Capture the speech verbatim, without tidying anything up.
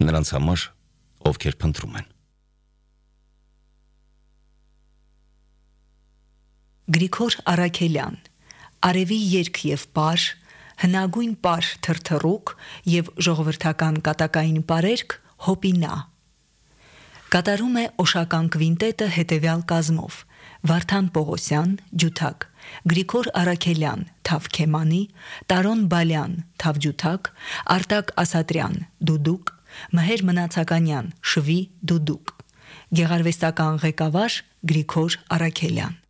նրանց համար, ովքեր փնտրում են։ Գրիգոր Առաքելյան, Արևի երգ եւ պար, հնագույն պար թրթռուկ եւ ժողովրդական կատակային պարերգ Հոպինա։ Կատարում է Օշական կվինտետը հետևյալ կազմով. Վարդան Պողոսյան, ջութակ, Գրիգոր Առաքելյան, թավ քեմանի, Տարոն Բալյան, թավ ջութակ, Արտակ Ասատրյան, դուդուկ, Մհեր Մնացականյան, շվի, դուդուկ։ Գեղարվեստական ղեկավար Գրիգոր Առաքելյան։